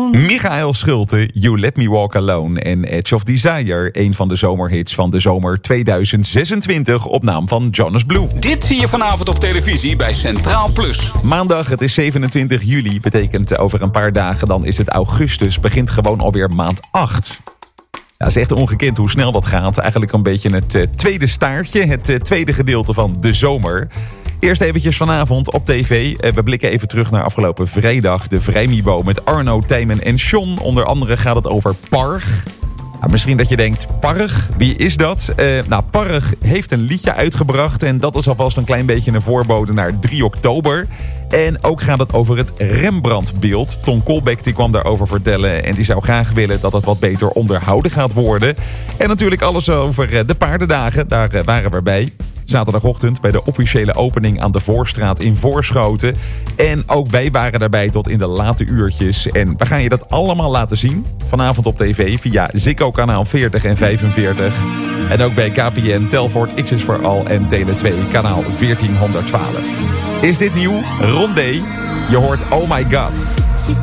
Michael Schulte, You Let Me Walk Alone en Edge of Desire. Een van de zomerhits van de zomer 2026 op naam van Jonas Blue. Dit zie je vanavond op televisie bij Centraal Plus. Maandag, het is 27 juli. Betekent over een paar dagen dan is het augustus. Begint gewoon alweer maand 8. Ja, het is echt ongekend hoe snel dat gaat. Eigenlijk een beetje het tweede staartje. Het tweede gedeelte van de zomer. Eerst eventjes vanavond op tv. We blikken even terug naar afgelopen vrijdag. De Vrijmibo met Arno, Tijmen en John. Onder andere gaat het over Parg. Nou, misschien dat je denkt, Parg, wie is dat? Parg heeft een liedje uitgebracht. En dat is alvast een klein beetje een voorbode naar 3 oktober. En ook gaat het over het Rembrandtbeeld. Tom Kolbeck die kwam daarover vertellen. En die zou graag willen dat het wat beter onderhouden gaat worden. En natuurlijk alles over de paardendagen. Daar waren we bij. Zaterdagochtend bij de officiële opening aan de Voorstraat in Voorschoten. En ook wij waren daarbij tot in de late uurtjes. En we gaan je dat allemaal laten zien. Vanavond op tv via Ziggo kanaal 40 en 45. En ook bij KPN, Telfort, X is voor Al en Tele 2 kanaal 1412. Is dit nieuw? Rondé. Je hoort Oh My God.